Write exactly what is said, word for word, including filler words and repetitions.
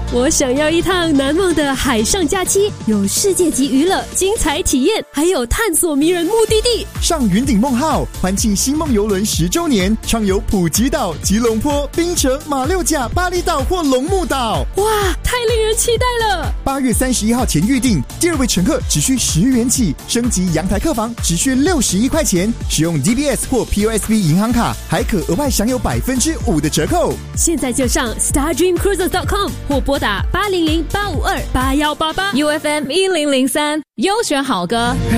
我想要一趟难忘的海上假期，有世界级娱乐、精彩体验，还有探索迷人目的地。 上云顶梦号，欢庆星梦邮轮十周年，畅游普吉岛、吉隆坡、槟城、马六甲、巴厘岛或龙目岛。 哇，太令人期待了！ 八月三十一号前预定，第二位乘客只需十元起，升级阳台客房只需六十一块钱，使用 D B S 或 P O S B 银行卡，还可额外享有百分之五的折扣。 现在就上 star dream cruises dot com 或拨打八零零八五二八幺八八 U F M 一零零三优选好歌。